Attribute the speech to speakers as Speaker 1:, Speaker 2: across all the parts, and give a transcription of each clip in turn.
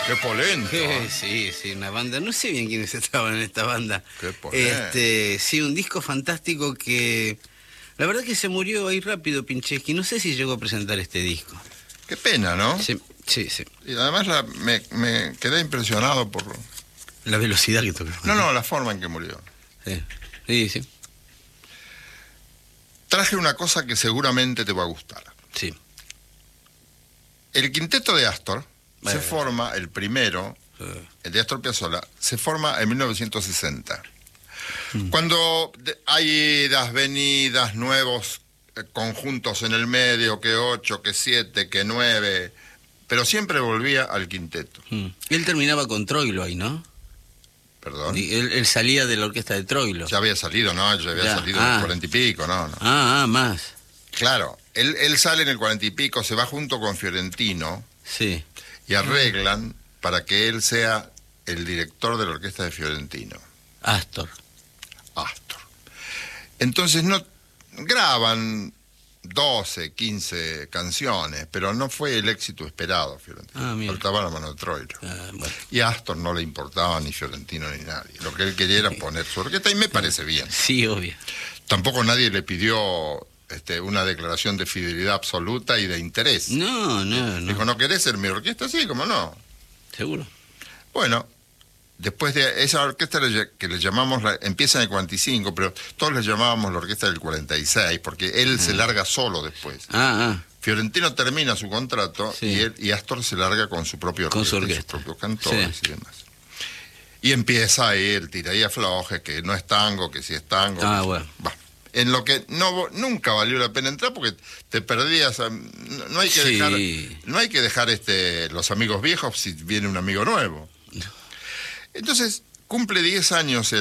Speaker 1: Qué polento.
Speaker 2: Sí, una banda. No sé bien quiénes estaban en esta banda.
Speaker 1: Qué polento.
Speaker 2: Sí, un disco fantástico que... La verdad que se murió ahí rápido, Pincheski. No sé si llegó a presentar este disco.
Speaker 1: Qué pena, ¿no?
Speaker 2: Sí.
Speaker 1: Y además me quedé impresionado por...
Speaker 2: La velocidad que tocó.
Speaker 1: No, la forma en que murió.
Speaker 2: Sí.
Speaker 1: Traje una cosa que seguramente te va a gustar.
Speaker 2: Sí.
Speaker 1: El quinteto de Astor se forma, el primero, el de Astor Piazzolla, se forma en 1960. Cuando hay idas, venidas, nuevos conjuntos en el medio, que 8, que 7, que 9, pero siempre volvía al quinteto.
Speaker 2: Él terminaba con Troilo ahí, ¿no?
Speaker 1: Perdón.
Speaker 2: Él salía de la orquesta de Troilo.
Speaker 1: Ya había salido, ¿no? Ya había salido en el 40 y pico, ¿no?
Speaker 2: Más.
Speaker 1: Claro, él sale en el 40 y pico, se va junto con Fiorentino.
Speaker 2: Sí.
Speaker 1: Y arreglan para que él sea el director de la orquesta de Fiorentino.
Speaker 2: Astor.
Speaker 1: Entonces no graban 12, 15 canciones, pero no fue el éxito esperado, Fiorentino. Faltaba la mano de Troilo.
Speaker 2: Bueno.
Speaker 1: Y a Astor no le importaba ni Fiorentino ni nadie. Lo que él quería era poner su orquesta y me parece bien.
Speaker 2: Sí, obvio.
Speaker 1: Tampoco nadie le pidió una declaración de fidelidad absoluta y de interés.
Speaker 2: No.
Speaker 1: Dijo, ¿no querés ser mi orquesta? Sí, ¿cómo no?
Speaker 2: Seguro.
Speaker 1: Bueno, después de esa orquesta que le llamamos, empieza en el 45, pero todos le llamábamos la orquesta del 46, porque él se larga solo después. Fiorentino termina su contrato y Astor se larga con su propia orquesta, sus propios cantores y demás. Y empieza ahí el tira y afloje, que no es tango, que sí es tango.
Speaker 2: Bueno.
Speaker 1: En lo que nunca valió la pena entrar porque te perdías. No hay que dejar los amigos viejos si viene un amigo nuevo. Entonces cumple 10 años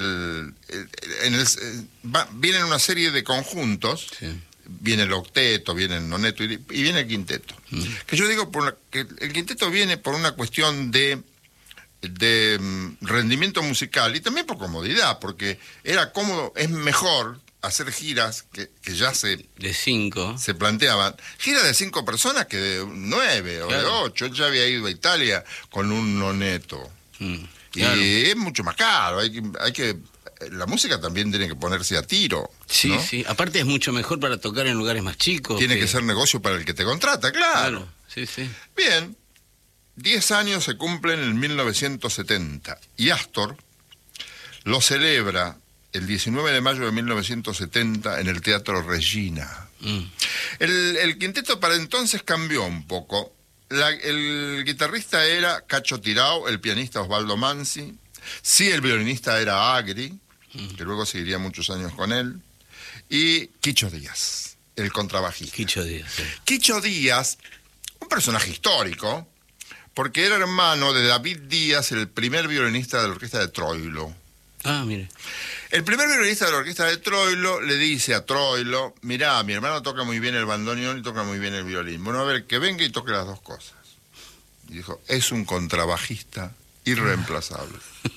Speaker 1: vienen una serie de conjuntos. Viene el octeto, viene el noneto y viene el quinteto. Que yo digo que el quinteto viene por una cuestión de rendimiento musical y también por comodidad, porque era cómodo, es mejor hacer giras que ya
Speaker 2: de 5
Speaker 1: se planteaban, giras de 5 personas que de 9 o de 8. Él ya había ido a Italia con un noneto. Y es mucho más caro, la música también tiene que ponerse a tiro.
Speaker 2: Sí, aparte es mucho mejor para tocar en lugares más chicos.
Speaker 1: Tiene que ser negocio para el que te contrata, claro.
Speaker 2: Sí.
Speaker 1: Bien, 10 años se cumplen en 1970 y Astor lo celebra el 19 de mayo de 1970 en el Teatro Regina. El quinteto para entonces cambió un poco. El guitarrista era Cacho Tirao, el pianista Osvaldo Manzi. Sí, el violinista era Agri, que luego seguiría muchos años con él. Y Quicho Díaz, el contrabajista. Quicho Díaz, un personaje histórico, porque era hermano de David Díaz, el primer violinista de la orquesta de Troilo.
Speaker 2: Mire.
Speaker 1: El primer violinista de la orquesta de Troilo le dice a Troilo, mirá, mi hermano toca muy bien el bandoneón y toca muy bien el violín. Bueno, a ver, que venga y toque las dos cosas. Y dijo, es un contrabajista irreemplazable.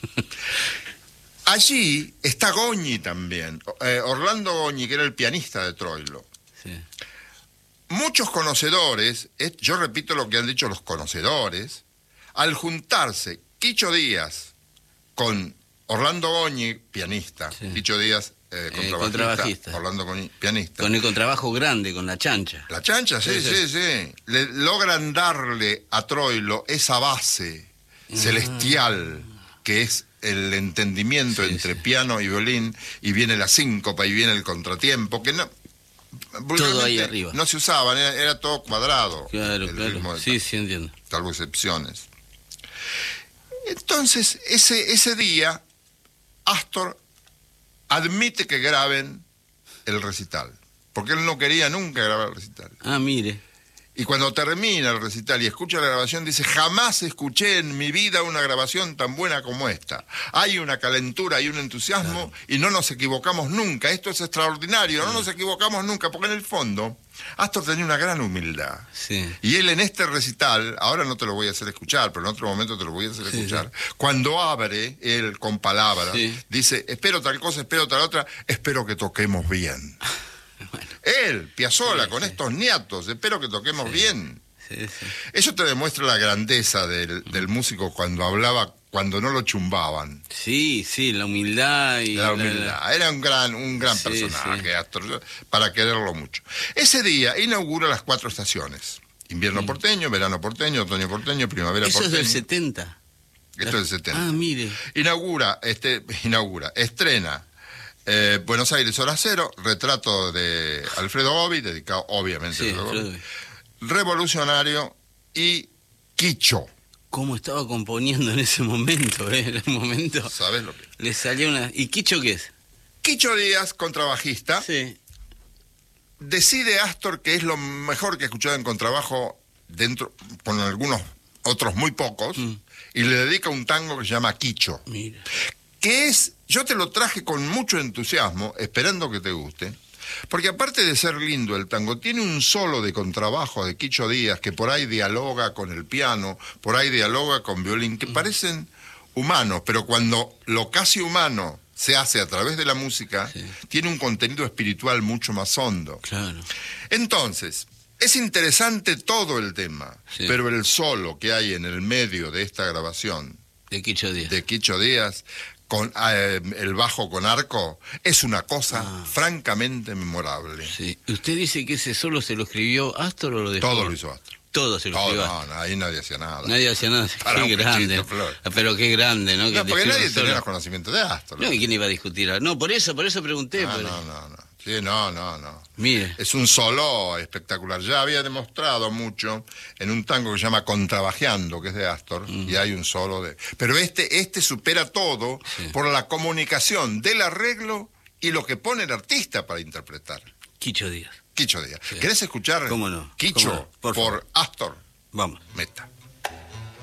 Speaker 1: Allí está Goñi también, Orlando Goñi, que era el pianista de Troilo. Muchos conocedores, yo repito lo que han dicho los conocedores, al juntarse Quicho Díaz con Orlando Goñi, pianista, Quicho Díaz, contrabajista, Orlando Goñi, pianista.
Speaker 2: Con el contrabajo grande, con la chancha.
Speaker 1: La chancha, sí. Logran darle a Troilo esa base celestial que es el entendimiento entre piano y violín, y viene la síncopa y viene el contratiempo, que no...
Speaker 2: Todo ahí arriba.
Speaker 1: No se usaban, era todo cuadrado.
Speaker 2: Claro. Sí, entiendo.
Speaker 1: Salvo excepciones. Entonces, ese día, Astor admite que graben el recital, porque él no quería nunca grabar el recital.
Speaker 2: Mire.
Speaker 1: Y cuando termina el recital y escucha la grabación, dice, jamás escuché en mi vida una grabación tan buena como esta. Hay una calentura, hay un entusiasmo, y no nos equivocamos nunca. Esto es extraordinario, no nos equivocamos nunca, porque en el fondo Astor tenía una gran humildad. Y él en este recital, ahora no te lo voy a hacer escuchar, pero en otro momento te lo voy a hacer escuchar, cuando abre él con palabras, dice, espero tal cosa, espero tal otra, espero que toquemos bien. Él, Piazzolla, con estos niatos, espero que toquemos bien.
Speaker 2: Sí, sí.
Speaker 1: Eso te demuestra la grandeza del músico cuando hablaba, cuando no lo chumbaban.
Speaker 2: Sí, sí, la humildad y...
Speaker 1: La humildad. Era un gran
Speaker 2: Sí,
Speaker 1: personaje,
Speaker 2: sí.
Speaker 1: Astor, para quererlo mucho. Ese día inaugura las 4 estaciones. Invierno porteño, verano porteño, otoño porteño, primavera
Speaker 2: Eso
Speaker 1: porteño.
Speaker 2: es del 70.
Speaker 1: Esto es del 70.
Speaker 2: Ah, mire.
Speaker 1: Estrena Buenos Aires Hora Cero, retrato de Alfredo Gobi, dedicado obviamente
Speaker 2: Sí,
Speaker 1: a Alfredo Gobi,
Speaker 2: Alfredo.
Speaker 1: Revolucionario y Quicho.
Speaker 2: ¿Cómo estaba componiendo en ese momento, En el momento
Speaker 1: ¿Sabes lo que?
Speaker 2: le salió una... ¿Y Quicho qué es?
Speaker 1: Quicho Díaz, contrabajista,
Speaker 2: Sí.
Speaker 1: decide Astor que es lo mejor que ha escuchado en contrabajo, dentro, con algunos otros muy pocos, y le dedica un tango que se llama Quicho,
Speaker 2: Mira.
Speaker 1: que es, yo te lo traje con mucho entusiasmo, esperando que te guste, porque aparte de ser lindo el tango, tiene un solo de contrabajo de Quicho Díaz que por ahí dialoga con el piano, por ahí dialoga con violín, que parecen humanos, pero cuando lo casi humano se hace a través de la música,
Speaker 2: Sí.
Speaker 1: tiene un contenido espiritual mucho más hondo.
Speaker 2: Claro.
Speaker 1: Entonces, es interesante todo el tema,
Speaker 2: Sí.
Speaker 1: pero el solo que hay en el medio de esta grabación
Speaker 2: De Quicho Díaz.
Speaker 1: de Quicho Díaz, con el bajo con arco, es una cosa francamente memorable.
Speaker 2: Sí. ¿Usted dice que ese solo se lo escribió Astor o lo dejó?
Speaker 1: Todo lo hizo Astor.
Speaker 2: Todo se lo
Speaker 1: Todo,
Speaker 2: escribió Astor.
Speaker 1: no, ahí nadie hacía nada.
Speaker 2: Nadie hacía nada.
Speaker 1: Para
Speaker 2: Qué
Speaker 1: un
Speaker 2: grande.
Speaker 1: pechito, Flor.
Speaker 2: Pero qué grande, ¿no? Que
Speaker 1: No,
Speaker 2: te
Speaker 1: porque
Speaker 2: escriba
Speaker 1: nadie
Speaker 2: solo.
Speaker 1: tenía los conocimientos de Astor.
Speaker 2: No, ¿y quién iba a discutir? No, por eso pregunté.
Speaker 1: Ah,
Speaker 2: pero-
Speaker 1: no. Sí, no.
Speaker 2: Mire.
Speaker 1: Es un solo espectacular. Ya había demostrado mucho en un tango que se llama Contrabajeando, que es de Astor, y hay un solo de... Pero este supera todo
Speaker 2: Sí.
Speaker 1: por la comunicación del arreglo y lo que pone el artista para interpretar.
Speaker 2: Quicho Díaz.
Speaker 1: Quicho Díaz.
Speaker 2: Sí.
Speaker 1: ¿Querés escuchar
Speaker 2: ¿Cómo no?
Speaker 1: Quicho
Speaker 2: ¿Cómo no? Por
Speaker 1: por
Speaker 2: favor.
Speaker 1: Astor?
Speaker 2: Vamos.
Speaker 1: Meta.